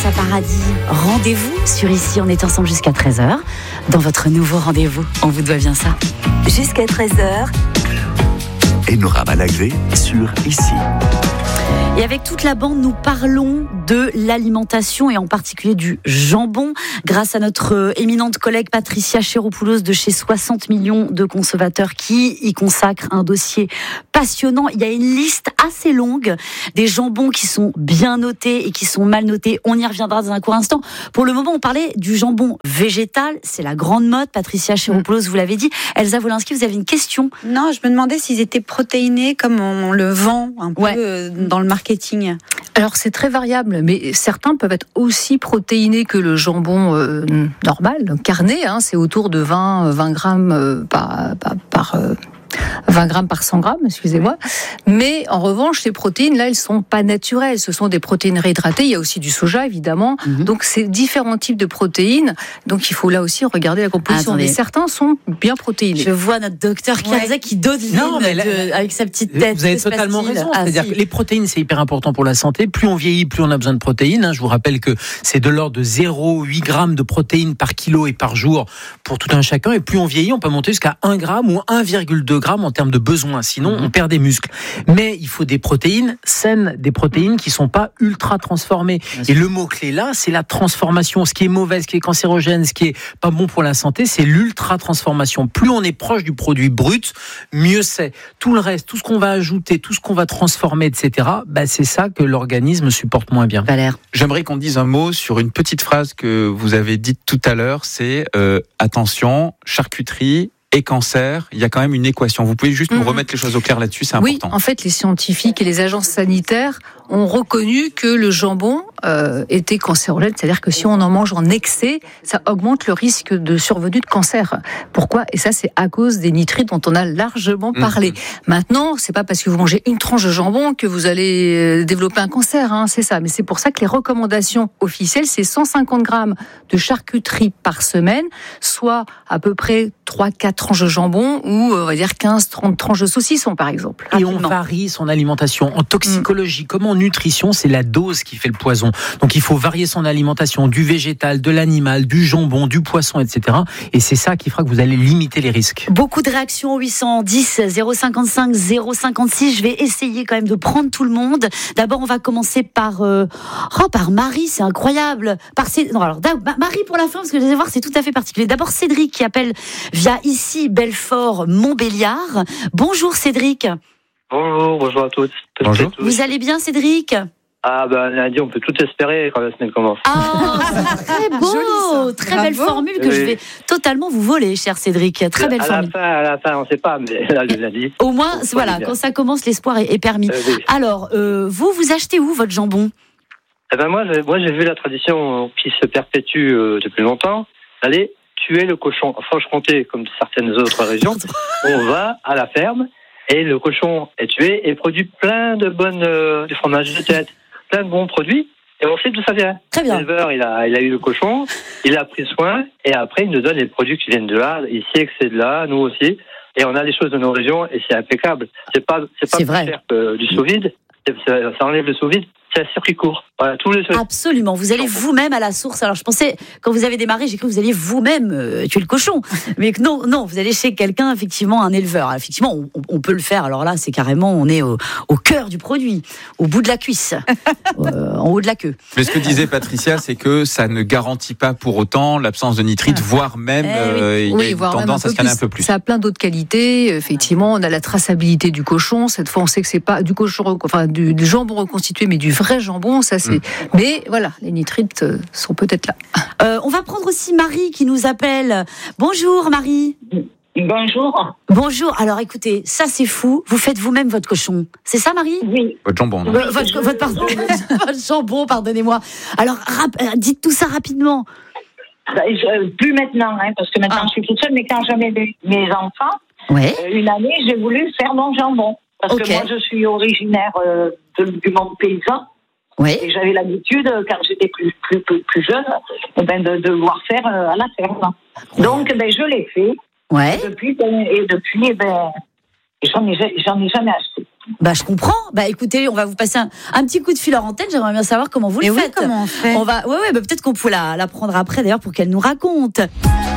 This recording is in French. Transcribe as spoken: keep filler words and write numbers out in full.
Natacha Paradis. Rendez-vous sur Ici, on est ensemble jusqu'à treize heures. Dans votre nouveau rendez-vous, on vous doit bien ça. Jusqu'à treize heures. Enora Malagré sur Ici. Et avec toute la bande, nous parlons de l'alimentation et en particulier du jambon grâce à notre éminente collègue Patricia Chéropoulos de chez soixante millions de consommateurs qui y consacre un dossier passionnant. Il y a une liste assez longue des jambons qui sont bien notés et qui sont mal notés. On y reviendra dans un court instant. Pour le moment, on parlait du jambon végétal. C'est la grande mode. Patricia Chéropoulos, vous l'avez dit. Elsa Wolinski, vous avez une question? Non, je me demandais s'ils étaient protéinés comme on le vend un peu ouais. dans le marketing. Alors c'est très variable, mais certains peuvent être aussi protéinés que le jambon euh, normal, carné, hein, c'est autour de vingt, vingt grammes euh, par, par, par euh, vingt grammes par cent grammes, excusez-moi. Mais en revanche, ces protéines, là, elles sont pas naturelles. Ce sont des protéines réhydratées. Il y a aussi du soja, évidemment. Mm-hmm. Donc, c'est différents types de protéines. Donc, il faut là aussi regarder la composition. Ah, mais certains sont bien protéinés. Je vois notre docteur Kiarza ouais. qui dodeline avec sa petite tête. Vous avez totalement raison. Ah, C'est-à-dire si. que les protéines, c'est hyper important pour la santé. Plus on vieillit, plus on a besoin de protéines. Hein. Je vous rappelle que c'est de l'ordre de zéro virgule huit grammes de protéines par kilo et par jour pour tout un chacun. Et plus on vieillit, on peut monter jusqu'à un gramme ou un virgule deux grammes en termes de besoins. Sinon, on perd des muscles. Mais il faut des protéines saines, des protéines qui sont pas ultra transformées. Et le mot-clé là, c'est la transformation. Ce qui est mauvais, ce qui est cancérogène, ce qui est pas bon pour la santé, c'est l'ultra transformation. Plus on est proche du produit brut, mieux c'est. Tout le reste, tout ce qu'on va ajouter, tout ce qu'on va transformer, et cetera, bah, c'est ça que l'organisme supporte moins bien. Valère. J'aimerais qu'on dise un mot sur une petite phrase que vous avez dite tout à l'heure, c'est euh, attention, charcuterie et cancer, il y a quand même une équation. Vous pouvez juste mmh. nous remettre les choses au clair là-dessus, c'est oui, important. Oui, en fait, les scientifiques et les agences sanitaires ont reconnu que le jambon euh, était cancérogène, c'est-à-dire que si on en mange en excès, ça augmente le risque de survenue de cancer. Pourquoi ? Et ça, c'est à cause des nitrites dont on a largement parlé. Mmh. Maintenant, c'est pas parce que vous mangez une tranche de jambon que vous allez développer un cancer, hein, c'est ça. Mais c'est pour ça que les recommandations officielles, c'est cent cinquante grammes de charcuterie par semaine, soit à peu près trois quatre tranches de jambon ou on va dire quinze trente tranches de saucisson par exemple. Et on varie son alimentation. En toxicologie mmh. comme en nutrition, c'est la dose qui fait le poison. Donc il faut varier son alimentation du végétal, de l'animal, du jambon, du poisson, et cetera. Et c'est ça qui fera que vous allez limiter les risques. Beaucoup de réactions au huit cent dix zéro cinquante-cinq zéro cinquante-six. Je vais essayer quand même de prendre tout le monde. D'abord, on va commencer par euh... oh, par Marie, c'est incroyable. Par C... non, alors Marie pour la fin parce que vous allez voir, c'est tout à fait particulier. D'abord Cédric qui appelle via ici Belfort Montbéliard. Bonjour Cédric. Bonjour, bonjour à tous. Bonjour. Vous allez bien Cédric ? Ah ben lundi, on peut tout espérer quand la semaine commence. Ah, c'est très beau, joli, très Bravo. Belle formule que oui. je vais totalement vous voler, cher Cédric. Très belle à formule. La fin, à la fin, on ne sait pas, mais là, le lundi. Au moins, voilà, quand ça commence, l'espoir est, est permis. Euh, oui. Alors, euh, vous, vous achetez où votre jambon ? Eh ben moi, j'ai, moi, j'ai vu la tradition qui se perpétue euh, depuis longtemps. Allez, tuer le cochon. En Franche-Comté, comme certaines autres régions, on va à la ferme et le cochon est tué et produit plein de bonnes euh, de fromages de tête, plein de bons produits. Et on sait d'où ça vient. Très bien. L'éleveur, il a, il a eu le cochon, il a pris soin, et après, il nous donne les produits qui viennent de là. Il sait que c'est de là, nous aussi. Et on a les choses de nos régions, et c'est impeccable. C'est pas, c'est pas c'est plus vrai. cher que du sous-vide. Ça, ça enlève le sous-vide. C'est un circuit court. Voilà, tous les... Absolument. Vous allez vous-même à la source. Alors, je pensais, quand vous avez démarré, j'ai cru que vous alliez vous-même euh, tuer le cochon. Mais non, non, vous allez chez quelqu'un, effectivement, un éleveur. Alors, effectivement, on, on peut le faire. Alors là, c'est carrément, on est au, au cœur du produit, au bout de la cuisse, euh, en haut de la queue. Mais ce que disait Patricia, c'est que ça ne garantit pas pour autant l'absence de nitrite, ah. voire même, eh oui. euh, il oui, y a une tendance à se calmer un peu plus. Ça a plein d'autres qualités. Effectivement, on a la traçabilité du cochon. Cette fois, on sait que c'est pas du cochon, enfin, du, du jambon reconstitué, mais du vrai jambon. Ça, c'est... Mmh. Mais voilà, les nitrites sont peut-être là. Euh, on va prendre aussi Marie qui nous appelle. Bonjour Marie. Bonjour. Bonjour. Alors écoutez, ça c'est fou. Vous faites vous-même votre cochon. C'est ça Marie ? Oui. Votre jambon. Non euh, votre, votre, pardon, votre jambon, pardonnez-moi. Alors rap- dites tout ça rapidement. Bah, je, plus maintenant, hein, parce que maintenant ah. je suis toute seule, mais quand j'avais mes enfants, ouais. euh, une année j'ai voulu faire mon jambon. Parce okay. que moi je suis originaire euh, de, du monde paysan. Oui. Et j'avais l'habitude, quand j'étais plus, plus, plus, plus jeune, ben de, de devoir faire à la ferme. Donc, ben, je l'ai fait. Ouais. Et depuis, ben, et depuis ben, j'en ai, j'en ai jamais acheté. Bah, je comprends. Bah, écoutez, on va vous passer un, un petit coup de fil en antenne. J'aimerais bien savoir comment vous Et le oui, faites. comment on fait ? On va, ouais, ouais, bah, peut-être qu'on peut la, la prendre après d'ailleurs pour qu'elle nous raconte.